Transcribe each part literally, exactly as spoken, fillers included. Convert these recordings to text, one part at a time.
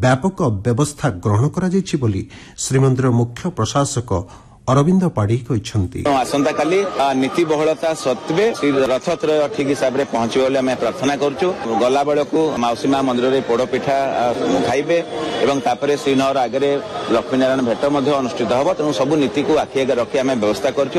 ବ୍ୟାପକ ବ୍ୟବସ୍ଥା ଗ୍ରହଣ କରାଯାଇଛି ବୋଲି ଶ୍ରୀମନ୍ଦିର ମୁଖ୍ୟ ପ୍ରଶାସକ ଅରବିନ୍ଦ ପାଢୀ କହିଛନ୍ତି। ଆସନ୍ତାକାଲି ନୀତି ବହୁଳତା ସତ୍ତ୍ୱେ ଶ୍ରୀ ରଥଯାତ୍ରା ଠିକ୍ ହିସାବରେ ପହଞ୍ଚିବ ବୋଲି ଆମେ ପ୍ରାର୍ଥନା କରୁଛୁ। ଗଲାବେଳକୁ ମାଉସୀ ମା ମନ୍ଦିରରେ ପୋଡ଼ପିଠା ଖାଇବେ ଏବଂ ତାପରେ ଶ୍ରୀନଗର ଆଗରେ ଲକ୍ଷ୍ମୀନାରାୟଣ ଭେଟ ମଧ୍ୟ ଅନୁଷ୍ଠିତ ହେବ। ତେଣୁ ସବୁ ନୀତିକୁ ଆଖି ଆଗରେ ରଖି ଆମେ ବ୍ୟବସ୍ଥା କରୁଛୁ।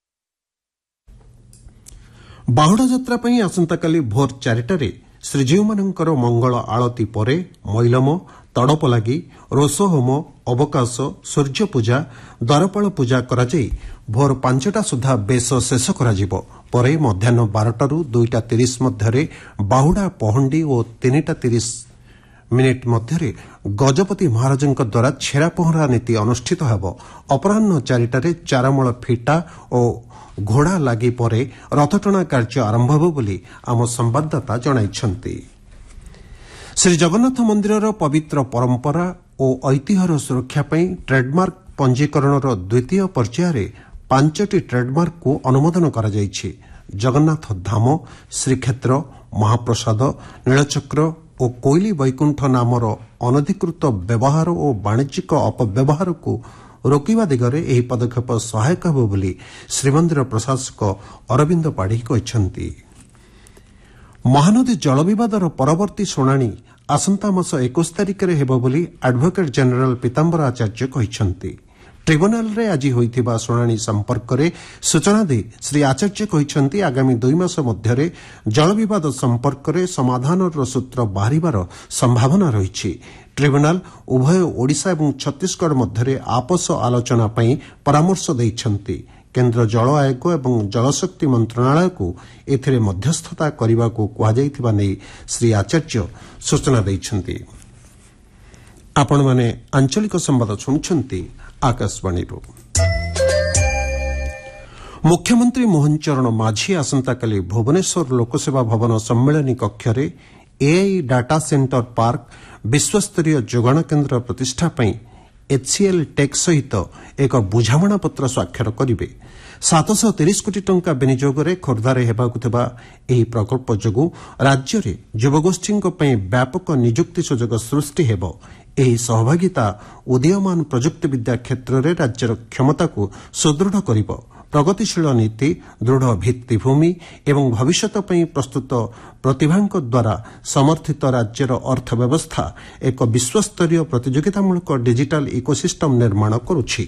ବାହୁଡା ଯାତ୍ରା ପାଇଁ ଆସନ୍ତାକାଲି ଭୋର ଚାରିଟାରେ ଶ୍ରୀଜୀଉମାନଙ୍କର ମଙ୍ଗଳ ଆଳତୀ ପରେ ମଇଲମ, ତଡପ ଲାଗି, ରୋଷହୋମ, ଅବକାଶ, ସୂର୍ଯ୍ୟପୂଜା, ଦ୍ୱାରପାଳ ପୂଜା କରାଯାଇ ଭୋର ପାଞ୍ଚଟା ସୁଦ୍ଧା ବେଶ ଶେଷ କରାଯିବ। ପରେ ମଧ୍ୟାହ୍ନ ବାରଟାରୁ ଦୁଇଟା ତିରିଶ ମଧ୍ୟରେ ବାହୁଡା ପହଣ୍ଡି ଓ ତିନିଟା ତିରିଶ ମିନିଟ୍ ମଧ୍ୟରେ ଗଜପତି ମହାରାଜଙ୍କ ଦ୍ୱାରା ଛେରା ପହଁରା ନୀତି ଅନୁଷ୍ଠିତ ହେବ। ଅପରାହ୍ନ ଚାରିଟାରେ ଚାରମୂଳ ଫିଟା ଓ ଘୋଡ଼ା ଲାଗି ପରେ ରଥଟଣା କାର୍ଯ୍ୟ ଆରମ୍ଭ ହେବ ବୋଲି ଆମ ସମ୍ଭାଦଦାତା ଜଣାଇଛନ୍ତି। ଶ୍ରୀଜଗନ୍ନାଥ ମନ୍ଦିରର ପବିତ୍ର ପରମ୍ପରା ଓ ଐତିହ୍ୟର ସୁରକ୍ଷା ପାଇଁ ଟ୍ରେଡ୍ମାର୍କ ପଞ୍ଜୀକରଣର ଦ୍ୱିତୀୟ ପର୍ଯ୍ୟାୟରେ ପାଞ୍ଚଟି ଟ୍ରେଡ୍ମାର୍କକୁ ଅନୁମୋଦନ କରାଯାଇଛି। ଜଗନ୍ନାଥ ଧାମ, ଶ୍ରୀକ୍ଷେତ୍ର, ମହାପ୍ରସାଦ, ନୀଳଚକ୍ର ଓ କୋଇଲି ବୈକୁଣ୍ଠ ନାମର ଅନଧିକୃତ ବ୍ୟବହାର ଓ ବାଣିଜ୍ୟିକ ଅପବ୍ୟବହାରକୁ ରୋକିବା ଦିଗରେ ଏହି ପଦକ୍ଷେପ ସହାୟକ ହେବ ବୋଲି ଶ୍ରୀମନ୍ଦିର ପ୍ରଶାସକ ଅରବିନ୍ଦ ପାଢୀ କହିଛନ୍ତି। ମହାନଦୀ ଜଳ ବିବାଦର ପରବର୍ତ୍ତୀ ଶୁଣାଣି ଆସନ୍ତା ମାସ ଏକୋଇଶ ତାରିଖରେ ହେବ ବୋଲି ଆଡଭୋକେଟ୍ ଜେନେରାଲ୍ ପୀତାମ୍ବର ଆଚାର୍ଯ୍ୟ କହିଛନ୍ତି। ଟ୍ରିବ୍ୟୁନାଲରେ ଆଜି ହୋଇଥିବା ଶୁଣାଣି ସମ୍ପର୍କରେ ସୂଚନା ଦେଇ ଶ୍ରୀ ଆଚାର୍ଯ୍ୟ କହିଛନ୍ତି, ଆଗାମୀ ଦୁଇ ମାସ ମଧ୍ୟରେ ଜଳ ବିବାଦ ସମ୍ପର୍କରେ ସମାଧାନର ସୂତ୍ର ବାହାରିବାର ସମ୍ଭାବନା ରହିଛି। ଟ୍ରିବ୍ୟୁନାଲ ଉଭୟ ଓଡ଼ିଶା ଏବଂ ଛତିଶଗଡ଼ ମଧ୍ୟରେ ଆପୋଷ ଆଲୋଚନା ପାଇଁ ପରାମର୍ଶ ଦେଇଛନ୍ତି। କେନ୍ଦ୍ର ଜଳ ଆୟୋଗ ଏବଂ ଜଳଶକ୍ତି ମନ୍ତ୍ରଣାଳୟକୁ ଏଥିରେ ମଧ୍ୟସ୍ଥତା କରିବାକୁ କୁହାଯାଇଥିବା ନେଇ ଶ୍ରୀ ଆଚାର୍ଯ୍ୟ ସୂଚନା ଦେଇଛନ୍ତି। ଆପଣମାନେ ଆଞ୍ଚଳିକ ସମ୍ବାଦ ଶୁଣୁଛନ୍ତି ଆକାଶବାଣୀରୁ। ମୁଖ୍ୟମନ୍ତ୍ରୀ ମୋହନ ଚରଣ ମାଝୀ ଆସନ୍ତାକାଲି ଭୁବନେଶ୍ୱର ଲୋକସେବା ଭବନ ସମ୍ମିଳନୀ କକ୍ଷରେ ଏଆଇ ଡାଟା ସେଣ୍ଟର ପାର୍କ ବିଶ୍ୱସ୍ତରୀୟ ଯୋଗାଣ କେନ୍ଦ୍ର ପ୍ରତିଷ୍ଠା ପାଇଁ ଏଚ୍ସିଏଲ୍ ଟେକ୍ ସହିତ ଏକ ବୁଝାମଣାପତ୍ର ସ୍ୱାକ୍ଷର କରିବେ। ସାତଶହ ତିରିଶ କୋଟି ଟଙ୍କା ବିନିଯୋଗରେ ଖୋର୍ଦ୍ଧାରେ ହେବାକୁ ଥିବା ଏହି ପ୍ରକଳ୍ପ ଯୋଗୁଁ ରାଜ୍ୟରେ ଯୁବଗୋଷ୍ଠୀଙ୍କ ପାଇଁ ବ୍ୟାପକ ନିଯୁକ୍ତି ସୁଯୋଗ ସୃଷ୍ଟି ହେବ। ଏହି ସହଭାଗିତା ଉଦୀୟମାନ ପ୍ରଯୁକ୍ତିବିଦ୍ୟା କ୍ଷେତ୍ରରେ ରାଜ୍ୟର କ୍ଷମତାକୁ ସୁଦୃଢ଼ କରିବ। ପ୍ରଗତିଶୀଳ ନୀତି, ଦୃଢ଼ ଭିତ୍ତିଭୂମି ଏବଂ ଭବିଷ୍ୟତ ପାଇଁ ପ୍ରସ୍ତୁତ ପ୍ରତିଭାଙ୍କ ଦ୍ୱାରା ସମର୍ଥିତ ରାଜ୍ୟର ଅର୍ଥବ୍ୟବସ୍ଥା ଏକ ବିଶ୍ୱସ୍ତରୀୟ ପ୍ରତିଯୋଗିତାମୂଳକ ଡିଜିଟାଲ ଇକୋସିଷ୍ଟମ୍ ନିର୍ମାଣ କରୁଛି।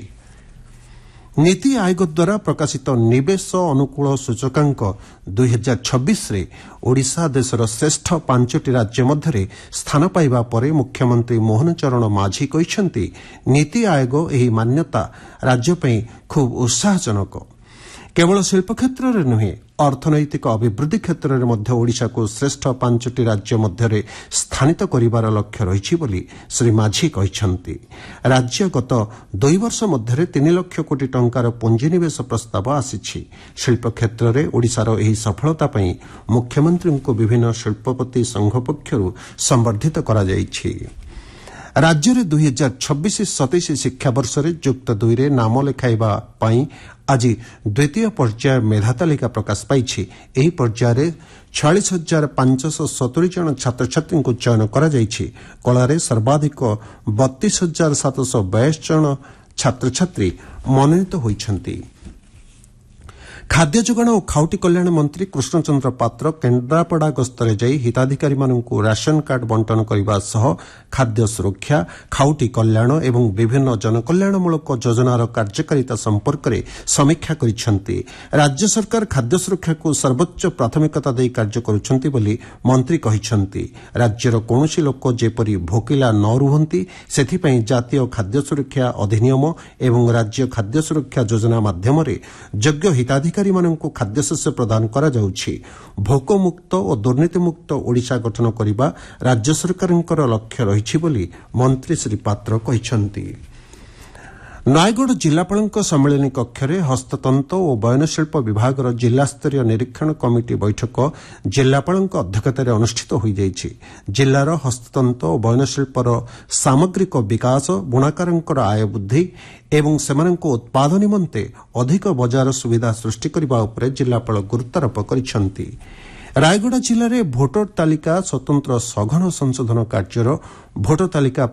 ନୀତି ଆୟୋଗ ଦ୍ୱାରା ପ୍ରକାଶିତ ନିବେଶ ଅନୁକୂଳ ସୂଚକାଙ୍କ ଦୁଇ ହଜାର ଛବିଶରେ ଓଡ଼ିଶା ଦେଶର ଶ୍ରେଷ୍ଠ ପାଞ୍ଚଟି ରାଜ୍ୟ ମଧ୍ୟରେ ସ୍ଥାନ ପାଇବା ପରେ ମୁଖ୍ୟମନ୍ତ୍ରୀ ମୋହନ ଚରଣ ମାଝୀ କହିଛନ୍ତି, ନୀତି ଆୟୋଗ ଏହି ମାନ୍ୟତା ରାଜ୍ୟ ପାଇଁ ଖୁବ୍ ଉତ୍ସାହଜନକ। କେବଳ ଶିଳ୍ପ କ୍ଷେତ୍ରରେ ନୁହେଁ, ଅର୍ଥନୈତିକ ଅଭିବୃଦ୍ଧି କ୍ଷେତ୍ରରେ ମଧ୍ୟ ଓଡ଼ିଶାକୁ ଶ୍ରେଷ୍ଠ ପାଞ୍ଚଟି ରାଜ୍ୟ ମଧ୍ୟରେ ସ୍ଥାନିତ କରିବାର ଲକ୍ଷ୍ୟ ରହିଛି ବୋଲି ଶ୍ରୀ ମାଝୀ କହିଛନ୍ତି। ରାଜ୍ୟ ଗତ ଦୁଇ ବର୍ଷ ମଧ୍ୟରେ ତିନି ଲକ୍ଷ କୋଟି ଟଙ୍କାର ପୁଞ୍ଜିନିବେଶ ପ୍ରସ୍ତାବ ଆସିଛି। ଶିଳ୍ପ କ୍ଷେତ୍ରରେ ଓଡ଼ିଶାର ଏହି ସଫଳତା ପାଇଁ ମୁଖ୍ୟମନ୍ତ୍ରୀଙ୍କୁ ବିଭିନ୍ନ ଶିଳ୍ପପତି ସଂଘ ପକ୍ଷରୁ ସମ୍ବର୍ଦ୍ଧିତ କରାଯାଇଛି। ରାଜ୍ୟରେ ଦୁଇ ହଜାର ଛବିଶ ସତେଇଶ ଶିକ୍ଷାବର୍ଷରେ ଯୁକ୍ତ ଦୁଇରେ ନାମ ଲେଖାଇବା ପାଇଁ ଆଜି ଦ୍ୱିତୀୟ ପର୍ଯ୍ୟାୟ ମେଧା ତାଲିକା ପ୍ରକାଶ ପାଇଛି। ଏହି ପର୍ଯ୍ୟାୟରେ ଛୟାଳିଶ ହଜାର ପାଞ୍ଚଶହ ସତୁରି ଜଣ ଛାତ୍ରଛାତ୍ରୀଙ୍କୁ ଚୟନ କରାଯାଇଛି। କଳାରେ ସର୍ବାଧିକ ବତିଶ ହଜାର ସାତଶହ ବୟାଅଶୀ ଜଣ ଛାତ୍ରଛାତ୍ରୀ ମନୋନୀତ ହୋଇଛନ୍ତି। ଖାଦ୍ୟ ଯୋଗାଣ ଓ ଖାଉଟି କଲ୍ୟାଣ ମନ୍ତ୍ରୀ କୃଷ୍ଣଚନ୍ଦ୍ର ପାତ୍ର କେନ୍ଦ୍ରାପଡ଼ା ଗସ୍ତରେ ଯାଇ ହିତାଧିକାରୀମାନଙ୍କୁ ରାସନ କାର୍ଡ ବଣ୍ଟନ କରିବା ସହ ଖାଦ୍ୟ ସୁରକ୍ଷା, ଖାଉଟି କଲ୍ୟାଣ ଏବଂ ବିଭିନ୍ନ ଜନକଲ୍ୟାଣମୂଳକ ଯୋଜନାର କାର୍ଯ୍ୟକାରିତା ସମ୍ପର୍କରେ ସମୀକ୍ଷା କରିଛନ୍ତି। ରାଜ୍ୟ ସରକାର ଖାଦ୍ୟ ସୁରକ୍ଷାକୁ ସର୍ବୋଚ୍ଚ ପ୍ରାଥମିକତା ଦେଇ କାର୍ଯ୍ୟ କରୁଛନ୍ତି ବୋଲି ମନ୍ତ୍ରୀ କହିଛନ୍ତି। ରାଜ୍ୟର କୌଣସି ଲୋକ ଯେପରି ଭୋକିଲା ନ ରୁହନ୍ତି, ସେଥିପାଇଁ ଜାତୀୟ ଖାଦ୍ୟ ସୁରକ୍ଷା ଅଧିନିୟମ ଏବଂ ରାଜ୍ୟ ଖାଦ୍ୟ ସୁରକ୍ଷା ଯୋଜନା ମାଧ୍ୟମରେ ଯୋଗ୍ୟ ହିତାଧିକାରୀମାନଙ୍କୁ ଖାଦ୍ୟଶସ୍ୟ ପ୍ରଦାନ କରାଯାଉଛି। ଭୋକମୁକ୍ତ ଓ ଦୁର୍ନୀତିମୁକ୍ତ ଓଡ଼ିଶା ଗଠନ କରିବା ରାଜ୍ୟ ସରକାରଙ୍କର ଲକ୍ଷ୍ୟ ରହିଛି ବୋଲି ମନ୍ତ୍ରୀ ଶ୍ରୀ ପାତ୍ର କହିଛନ୍ତି। ନୟାଗଡ଼ ଜିଲ୍ଲାପାଳଙ୍କ ସମ୍ମିଳନୀ କକ୍ଷରେ ହସ୍ତତନ୍ତ ଓ ବୟନଶିଳ୍ପ ବିଭାଗର ଜିଲ୍ଲାସ୍ତରୀୟ ନିରୀକ୍ଷଣ କମିଟି ବୈଠକ ଜିଲ୍ଲାପାଳଙ୍କ ଅଧ୍ୟକ୍ଷତାରେ ଅନୁଷ୍ଠିତ ହୋଇଯାଇଛି। ଜିଲ୍ଲାର ହସ୍ତତନ୍ତ ଓ ବୟନଶିଳ୍ପର ସାମଗ୍ରିକ ବିକାଶ, ବୁଣାକାରଙ୍କର ଆୟ ବୃଦ୍ଧି ଏବଂ ସେମାନଙ୍କ ଉତ୍ପାଦ ନିମନ୍ତେ ଅଧିକ ବଜାର ସୁବିଧା ସୃଷ୍ଟି କରିବା ଉପରେ ଜିଲ୍ଲାପାଳ ଗୁରୁତ୍ୱାରୋପ କରିଛନ୍ତି। ରାୟଗଡ଼ା ଜିଲ୍ଲାରେ ଭୋଟର ତାଲିକା ସ୍ୱତନ୍ତ୍ର ସଘନ ସଂଶୋଧନ କାର୍ଯ୍ୟର ଭୋଟର ତାଲିକା